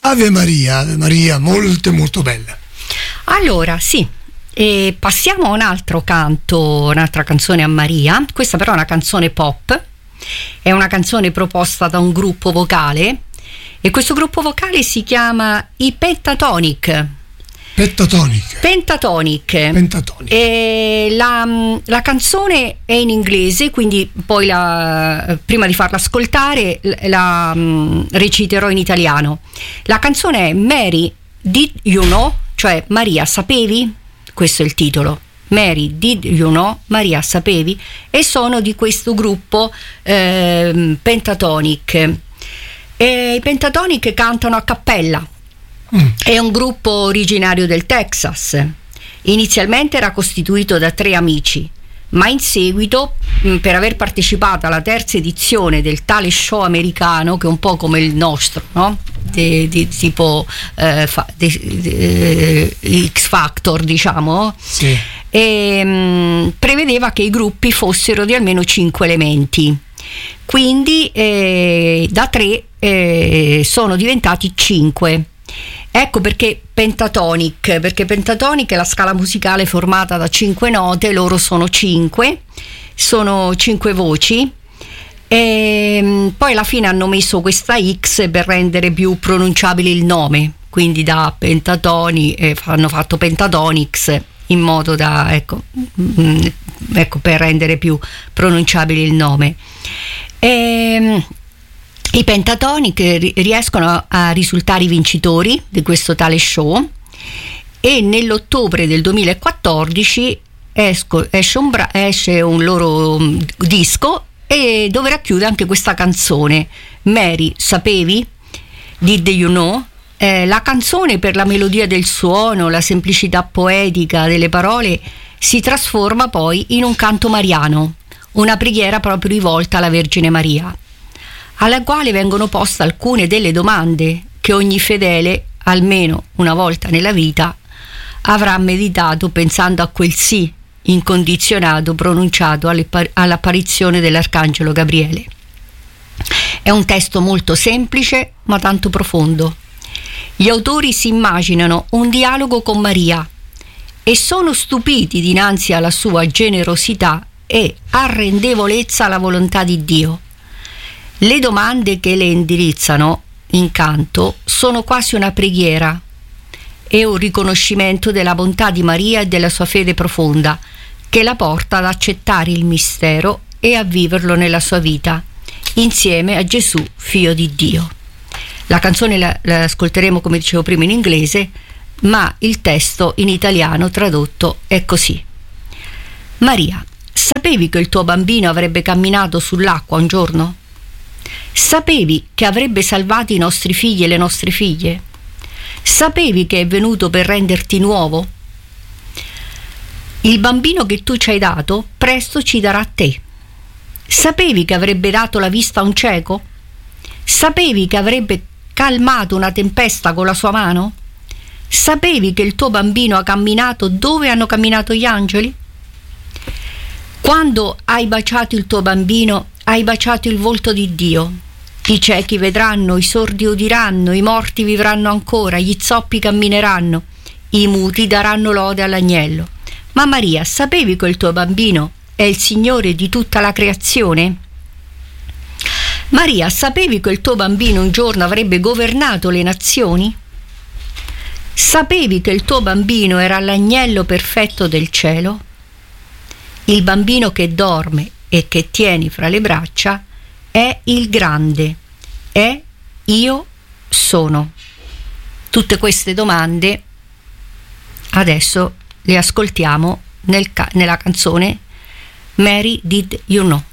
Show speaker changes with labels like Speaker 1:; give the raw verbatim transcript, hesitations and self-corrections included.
Speaker 1: Ave Maria, Ave Maria, molto molto bella.
Speaker 2: Allora, sì, e passiamo a un altro canto, un'altra canzone a Maria. Questa però è una canzone pop, è una canzone proposta da un gruppo vocale, e questo gruppo vocale si chiama i Pentatonix.
Speaker 1: Pentatonic.
Speaker 2: Pentatonic.
Speaker 1: Pentatonic.
Speaker 2: E la, la canzone è in inglese, quindi poi la, prima di farla ascoltare la um, reciterò in italiano. La canzone è Mary, Did You Know? Cioè Maria, sapevi? Questo è il titolo. Mary, Did You Know? Maria, sapevi? E sono di questo gruppo eh, Pentatonic. E i Pentatonic cantano a cappella. Mm. È un gruppo originario del Texas. Inizialmente era costituito da tre amici, ma in seguito, per aver partecipato alla terza edizione del talent show americano, che è un po' come il nostro, no? Di, di tipo eh, fa, di, di, di X Factor, diciamo,
Speaker 1: sì.
Speaker 2: E, mh, prevedeva che i gruppi fossero di almeno cinque elementi. Quindi eh, da tre eh, sono diventati cinque. Ecco perché Pentatonic, perché Pentatonic è la scala musicale formata da cinque note, loro sono cinque, sono cinque voci, e poi alla fine hanno messo questa X per rendere più pronunciabile il nome, quindi da Pentatoni eh, hanno fatto Pentatonix in modo da, ecco, mh, ecco, per rendere più pronunciabile il nome. E, i Pentatonic riescono a risultare i vincitori di questo talent show, e nell'ottobre del duemilaquattordici esco, esce, un bra- esce un loro disco, e dove racchiude anche questa canzone Mary, sapevi? Did You Know? Eh, la canzone, per la melodia del suono, la semplicità poetica delle parole, si trasforma poi in un canto mariano, una preghiera proprio rivolta alla Vergine Maria, alla quale vengono poste alcune delle domande che ogni fedele, almeno una volta nella vita, avrà meditato pensando a quel sì incondizionato pronunciato all'apparizione dell'Arcangelo Gabriele. È un testo molto semplice ma tanto profondo. Gli autori si immaginano un dialogo con Maria e sono stupiti dinanzi alla sua generosità e arrendevolezza alla volontà di Dio. Le domande che le indirizzano in canto sono quasi una preghiera e un riconoscimento della bontà di Maria e della sua fede profonda, che la porta ad accettare il mistero e a viverlo nella sua vita, insieme a Gesù, figlio di Dio. La canzone la, la ascolteremo, come dicevo prima, in inglese, ma il testo in italiano tradotto è così. Maria, sapevi che il tuo bambino avrebbe camminato sull'acqua un giorno? Sapevi che avrebbe salvato i nostri figli e le nostre figlie? Sapevi che è venuto per renderti nuovo? Il bambino che tu ci hai dato presto ci darà a te. Sapevi che avrebbe dato la vista a un cieco? Sapevi che avrebbe calmato una tempesta con la sua mano? Sapevi che il tuo bambino ha camminato dove hanno camminato gli angeli? Quando hai baciato il tuo bambino, hai baciato il volto di Dio. I ciechi vedranno, i sordi udiranno, i morti vivranno ancora, gli zoppi cammineranno, i muti daranno lode all'agnello. Ma Maria, sapevi che il tuo bambino è il Signore di tutta la creazione? Maria, sapevi che il tuo bambino un giorno avrebbe governato le nazioni? Sapevi che il tuo bambino era l'agnello perfetto del cielo? Il bambino che dorme e che tieni fra le braccia è il grande, è io sono. Tutte queste domande adesso le ascoltiamo nel ca- nella canzone Mary, Did You Know?